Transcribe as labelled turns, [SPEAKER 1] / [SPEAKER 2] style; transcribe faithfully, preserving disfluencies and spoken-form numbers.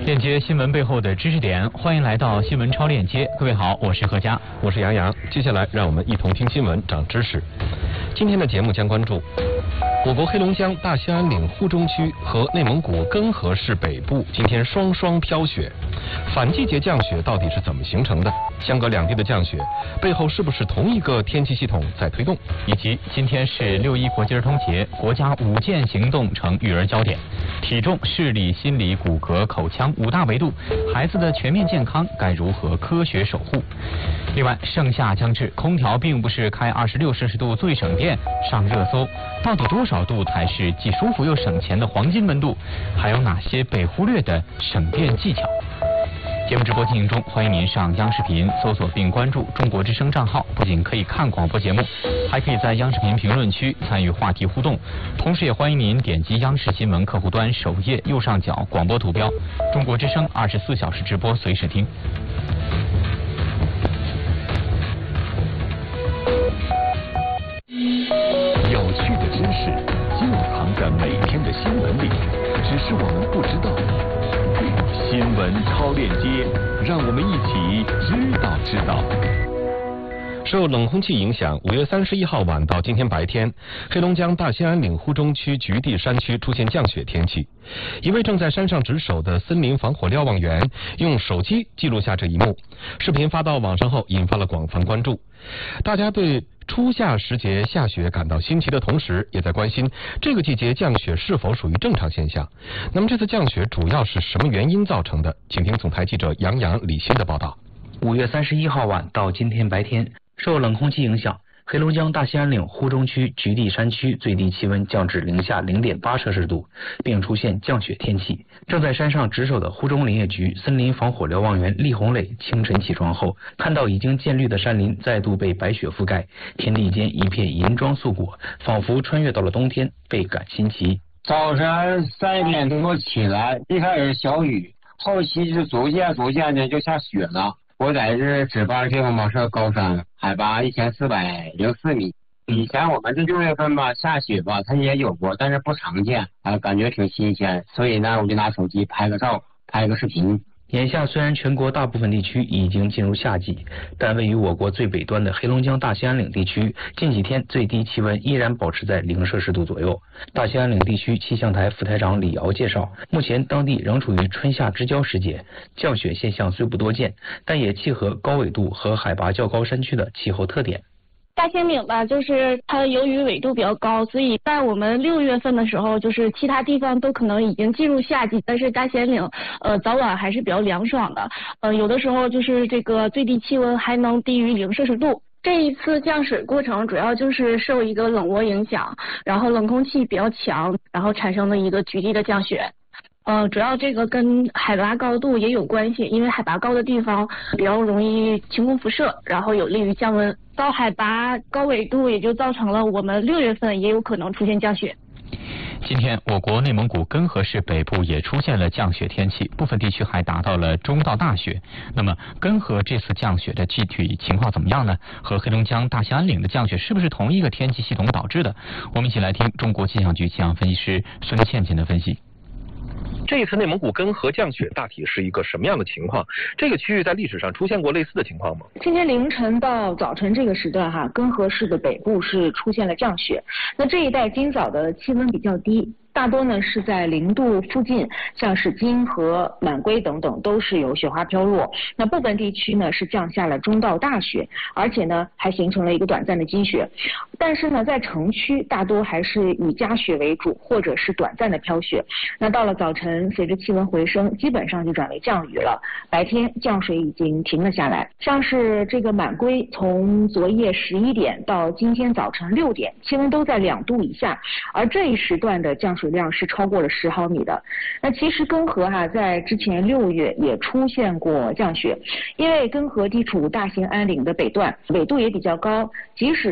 [SPEAKER 1] 链接新闻背后的知识点，欢迎来到新闻超链接。各位好，我是何佳，
[SPEAKER 2] 我是杨洋。接下来让我们一同听新闻，长知识。今天的节目将关注我国黑龙江大兴安岭呼中区和内蒙古根河市北部今天双双飘雪，反季节降雪到底是怎么形成的？相隔两地的降雪背后是不是同一个天气系统在推动？
[SPEAKER 1] 以及今天是六一国际儿童节，国家五件行动成育儿焦点，体重、视力、心理、骨骼、口腔五大维度，孩子的全面健康该如何科学守护？另外，盛夏将至，空调并不是开二十六摄氏度最省电上热搜，到底多少度才是既舒服又省钱的黄金温度？还有哪些被忽略的省电技巧？节目直播进行中，欢迎您上央视频搜索并关注中国之声账号，不仅可以看广播节目，还可以在央视频评论区参与话题互动。同时也欢迎您点击央视新闻客户端首页右上角广播图标，中国之声二十四小时直播随时听。
[SPEAKER 3] 有趣的知识就藏在每天的新闻里，只是我们不知道。新闻超链接，让我们一起知道知道。
[SPEAKER 2] 受冷空气影响，五月三十一号晚到今天白天，黑龙江大兴安岭呼中区菊地山区出现降雪天气。一位正在山上值守的森林防火瞭望员用手机记录下这一幕，视频发到网上后引发了广泛关注。大家对初夏时节下雪感到新奇的同时，也在关心这个季节降雪是否属于正常现象。那么这次降雪主要是什么原因造成的？请听总台记者杨洋、李欣的报道。
[SPEAKER 4] 五月三十一号晚到今天白天，受冷空气影响，黑龙江大兴安岭呼中区菊地山区最低气温降至零下零点八摄氏度，并出现降雪天气。正在山上值守的呼中林业局森林防火瞭望员厉红磊清晨起床后，看到已经渐绿的山林再度被白雪覆盖，天地间一片银装素裹，仿佛穿越到了冬天，倍感新奇。
[SPEAKER 5] 早晨三点多起来，一开始小雨，后期就逐渐逐渐的就下雪了。我在这值班地方嘛是高山，海拔一千四百零四米。以前我们这六月份吧下雪吧，它也有过，但是不常见啊，感觉挺新鲜，所以呢我就拿手机拍个照，拍个视频。
[SPEAKER 4] 眼下虽然全国大部分地区已经进入夏季，但位于我国最北端的黑龙江大兴安岭地区，近几天最低气温依然保持在零摄氏度左右。大兴安岭地区气象台副台长李瑶介绍，目前当地仍处于春夏之交时节，降雪现象虽不多见，但也契合高纬度和海拔较高山区的气候特点。
[SPEAKER 6] 大兴安岭吧，就是它由于纬度比较高，所以在我们六月份的时候，就是其他地方都可能已经进入夏季，但是大兴安岭呃早晚还是比较凉爽的，呃有的时候就是这个最低气温还能低于零摄氏度。这一次降水过程主要就是受一个冷涡影响，然后冷空气比较强，然后产生的一个局地的降雪。呃，主要这个跟海拔高度也有关系，因为海拔高的地方比较容易晴空辐射，然后有利于降温。到海拔高纬度，也就造成了我们六月份也有可能出现降雪。
[SPEAKER 1] 今天，我国内蒙古根河市北部也出现了降雪天气，部分地区还达到了中到大雪。那么，根河这次降雪的具体情况怎么样呢？和黑龙江大兴安岭的降雪是不是同一个天气系统导致的？我们一起来听中国气象局气象分析师孙倩倩的分析。
[SPEAKER 2] 这一次内蒙古根河降雪大体是一个什么样的情况？这个区域在历史上出现过类似的情况吗？
[SPEAKER 7] 今天凌晨到早晨这个时段哈，根河市的北部是出现了降雪。那这一带今早的气温比较低，大多呢是在零度附近，像是金河、满归等等都是有雪花飘落。那部分地区呢是降下了中到大雪，而且呢还形成了一个短暂的积雪。但是呢在城区大多还是以夹雪为主，或者是短暂的飘雪。那到了早晨，随着气温回升，基本上就转为降雨了。白天降水已经停了下来，像是这个满归，从昨夜十一点到今天早晨六点，气温都在两度以下，而这一时段的降水量是超过了十毫米的。那其实根河哈、啊、在之前六月也出现过降雪，因为根河地处大兴安岭的北段，纬度也比较高，即使